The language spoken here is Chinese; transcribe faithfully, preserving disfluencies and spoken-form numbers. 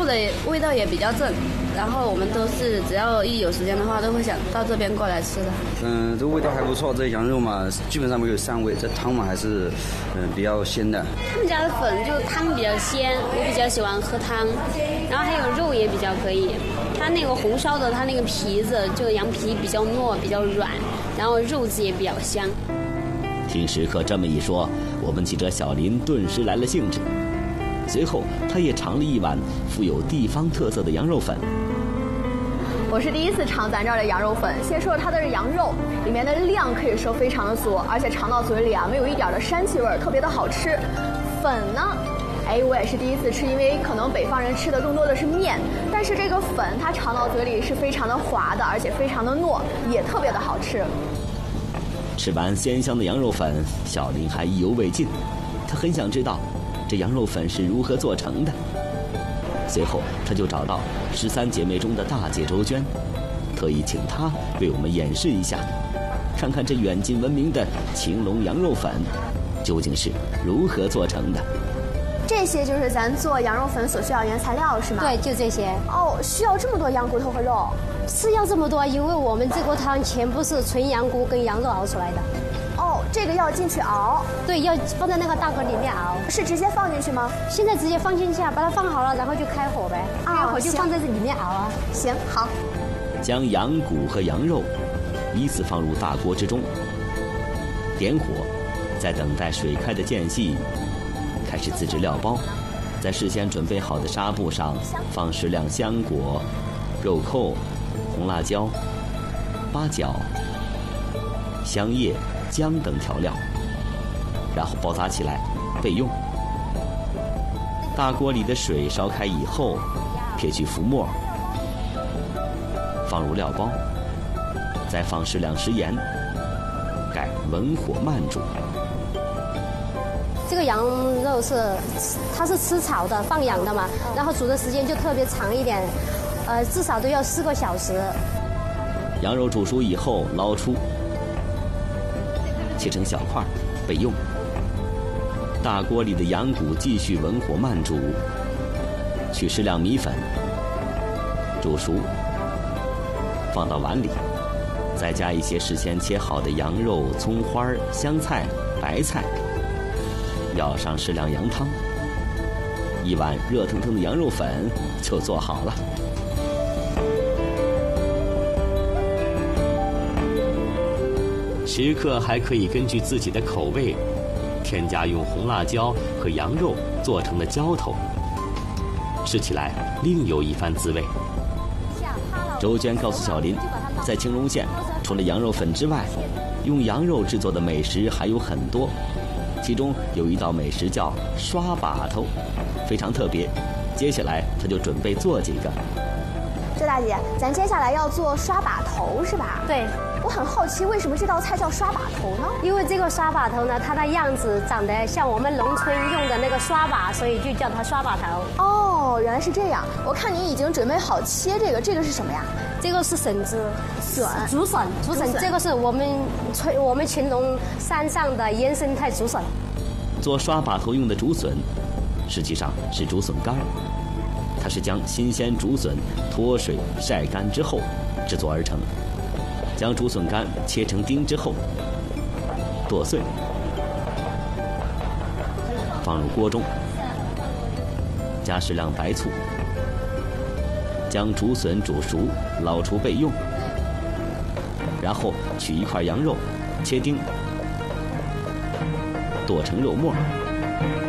做的味道也比较正，然后我们都是只要一有时间的话，都会想到这边过来吃的。 嗯，这个味道还不错，这羊肉嘛，基本上没有膻味，这汤嘛还是嗯比较鲜的。 他们家的粉就汤比较鲜，我比较喜欢喝汤，然后还有肉也比较可以。它那个红烧的，它那个皮子就羊皮比较糯，比较软，然后肉质也比较香。 听食客这么一说，我们记者小林顿时来了兴致。随后，他也尝了一碗富有地方特色的羊肉粉。 我是第一次尝咱这儿的羊肉粉。先说它的羊肉，里面的量可以说非常的足，而且尝到嘴里啊，没有一点的膻气味，特别的好吃。粉呢，哎，我也是第一次吃，因为可能北方人吃的更多的是面，但是这个粉它尝到嘴里是非常的滑的，而且非常的糯，也特别的好吃。 吃完鲜香的羊肉粉，小林还意犹未尽，他很想知道这羊肉粉是如何做成的。随后，他就找到十三姐妹中的大姐周娟，特意请她为我们演示一下，看看这远近闻名的秦龙羊肉粉究竟是如何做成的。 这些就是咱做羊肉粉所需要原材料是吗？ 对，就这些。 哦，需要这么多羊骨头和肉？ 是要这么多，因为我们这锅汤全部是纯羊骨跟羊肉熬出来的。 哦，这个要进去熬？ 对，要放在那个大锅里面熬。 是直接放进去吗？ 现在直接放进去啊，把它放好了，然后就开火呗。啊、开火就放在这里面熬啊。 行，好。 将羊骨和羊肉依次放入大锅之中，点火，在等待水开的间隙，开始自制料包。在事先准备好的纱布上放适量香果、肉蔻、红辣椒、八角、香叶、姜等调料，然后包扎起来备用。大锅里的水烧开以后，撇去浮沫，放入料包，再放适量食盐，盖文火慢煮。 这个羊肉是它是吃草的，放养的嘛，然后煮的时间就特别长一点，呃，至少都要四个小时。 羊肉煮熟以后捞出，切成小块备用。大锅里的羊骨继续文火慢煮，取适量米粉，煮熟，放到碗里，再加一些事先切好的羊肉、葱花、香菜、白菜，舀上适量羊汤，一碗热腾腾的羊肉粉就做好了。食客还可以根据自己的口味，添加用红辣椒和羊肉做成的浇头，吃起来另有一番滋味。周娟告诉小林，在青龙县，除了羊肉粉之外，用羊肉制作的美食还有很多，其中有一道美食叫刷把头，非常特别。接下来他就准备做几个。 周大姐，咱接下来要做刷把头是吧？ 对。 我很好奇，为什么这道菜叫刷把头呢？ 因为这个刷把头呢，它的样子长得像我们农村用的那个刷把，所以就叫它刷把头。 哦，原来是这样。我看您已经准备好切这个，这个是什么呀？ 这个是笋子， 笋， 竹笋，竹笋，这个是我们村我们秦龙山上的原生态竹笋。 做刷把头用的竹笋，实际上是竹笋干，它是将新鲜竹笋脱水晒干之后制作而成。将竹笋干切成丁之后，剁碎，放入锅中，加适量白醋，将竹笋煮熟，捞出备用。然后取一块羊肉，切丁，剁成肉末，